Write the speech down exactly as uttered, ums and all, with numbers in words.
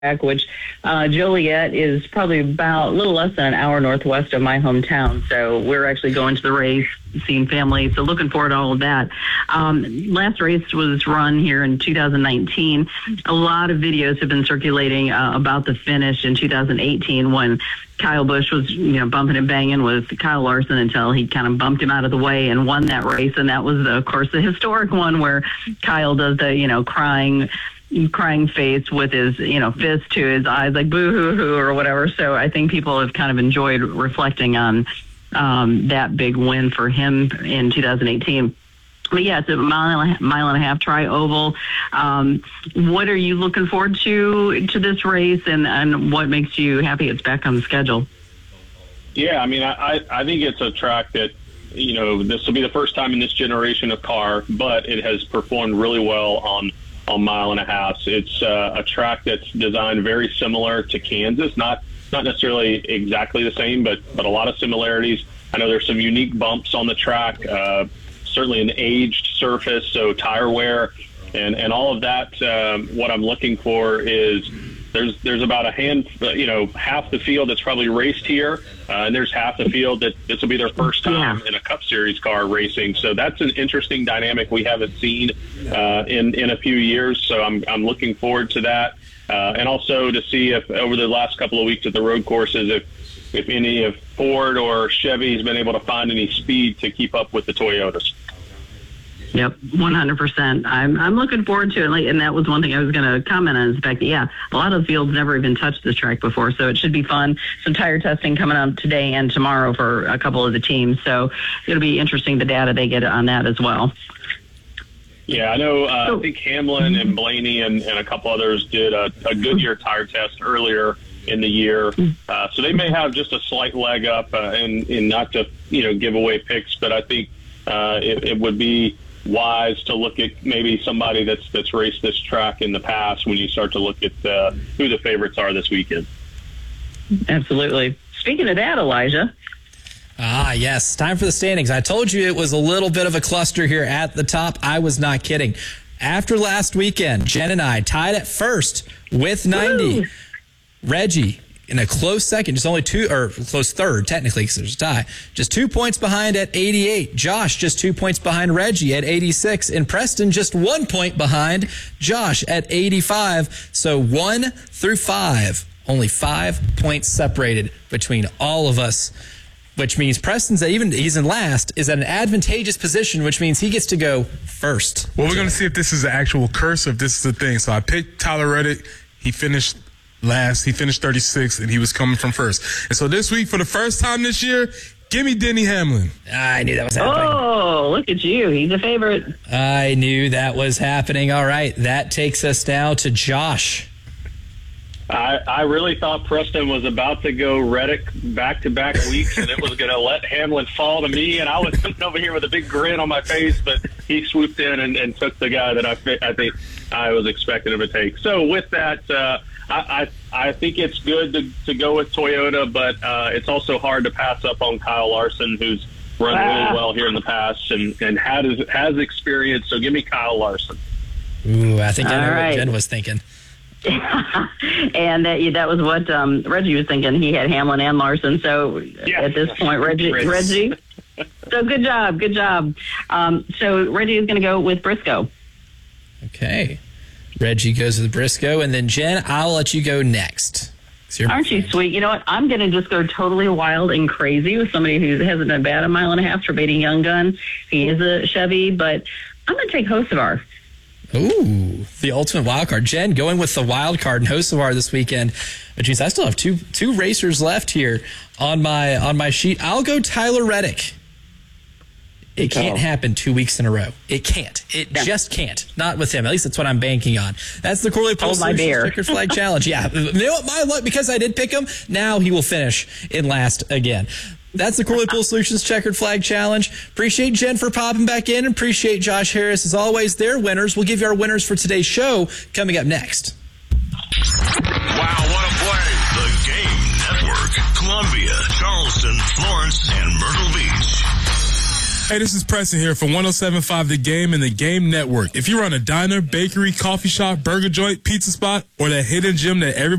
which uh, Joliet is probably about a little less than an hour northwest of my hometown. So we're actually going to the race, seeing family. So looking forward to all of that. Um, last race was run here in two thousand nineteen. A lot of videos have been circulating uh, about the finish in two thousand eighteen when Kyle Busch was, you know, bumping and banging with Kyle Larson until he kind of bumped him out of the way and won that race. And that was, of course, the historic one where Kyle does the, you know, crying crying face with his, you know, fist to his eyes, like boo hoo hoo or whatever. So I think people have kind of enjoyed reflecting on um, that big win for him in two thousand eighteen. But yeah, it's a mile and a, mile and a half tri-oval. Um, what are you looking forward to to this race, and, and what makes you happy it's back on the schedule? Yeah, I mean, I, I think it's a track that, you know, this will be the first time in this generation of car, but it has performed really well on on mile and a half. It's uh, a track that's designed very similar to Kansas, not not necessarily exactly the same, but but a lot of similarities. I know there's some unique bumps on the track, uh, certainly an aged surface, so tire wear and, and all of that. Um, what I'm looking for is there's there's about a hand, you know, half the field that's probably raced here, uh, and there's half the field that this will be their first time yeah. in a Cup Series car racing. So that's an interesting dynamic we haven't seen uh, in in a few years. So I'm I'm looking forward to that, uh, and also to see if over the last couple of weeks at the road courses, if if any of Ford or Chevy has been able to find any speed to keep up with the Toyotas. Yep, one hundred percent. I'm I'm looking forward to it. Like, and that was one thing I was going to comment on, is the fact that, yeah, a lot of the fields never even touched this track before, so it should be fun. Some tire testing coming up today and tomorrow for a couple of the teams, so it'll be interesting, the data they get on that as well. Yeah, I know. Uh, so, I think Hamlin and Blaney and, and a couple others did a, a Goodyear tire test earlier in the year, uh, so they may have just a slight leg up, uh, and, and not to, you know, give away picks, but I think uh, it, it would be wise to look at maybe somebody that's that's raced this track in the past when you start to look at uh, who the favorites are this weekend. Absolutely. Speaking of that, Elijah. Ah, yes. Time for the standings. I told you it was a little bit of a cluster here at the top. I was not kidding. After last weekend, Jen and I tied at first with ninety. Woo! Reggie in a close second, just only two, or close third, technically, because there's a tie. Just two points behind at eighty-eight. Josh just two points behind Reggie at eighty-six. And Preston just one point behind Josh at eighty-five. So one through five, only five points separated between all of us, which means Preston's, even he's in last, is at an advantageous position, which means he gets to go first. Well, we're going to see if this is an actual curse or if this is the thing. So I picked Tyler Reddick. He finished last. He finished thirty-sixth, and he was coming from first. And so this week, for the first time this year, give me Denny Hamlin. I knew that was happening. Oh, look at you. He's a favorite. I knew that was happening. All right, that takes us now to Josh. I, I really thought Preston was about to go Reddick back-to-back weeks, and it was going to let Hamlin fall to me, and I was sitting over here with a big grin on my face, but he swooped in and, and took the guy that I, I think I was expecting him to take. So with that, uh, I, I I think it's good to, to go with Toyota, but uh, it's also hard to pass up on Kyle Larson, who's run ah. really well here in the past and, and has, has experience. So give me Kyle Larson. Ooh, I think I know All right. what Jen was thinking. And that that was what um, Reggie was thinking. He had Hamlin and Larson. So yeah. at this point, Reggie, Reggie. So good job, good job. Um, so Reggie is going to go with Briscoe. Okay. Reggie goes with Briscoe, and then Jen, I'll let you go next. Aren't you sweet? You know what? I'm going to just go totally wild and crazy with somebody who hasn't been bad a mile and a half for Beatty Young Gun. He is a Chevy, but I'm going to take Hocevar. Ooh, the ultimate wild card. Jen going with the wild card and Hocevar this weekend, which means I still have two two racers left here on my on my sheet. I'll go Tyler Reddick. It can't happen two weeks in a row. It can't. It yeah. just can't. Not with him. At least that's what I'm banking on. That's the Corley Pool Solutions Checkered Flag Challenge. Yeah. You know what? My luck, because I did pick him, now he will finish in last again. That's the Corley Pool Solutions Checkered Flag Challenge. Appreciate Jen for popping back in. Appreciate Josh Harris, as always. They're winners. We'll give you our winners for today's show coming up next. Wow, what a play. The Game Network. Columbia, Charleston, Florence, and Myrtle Beach. Hey, this is Preston here for one oh seven point five The Game and The Game Network. If you run a diner, bakery, coffee shop, burger joint, pizza spot, or that hidden gem that everybody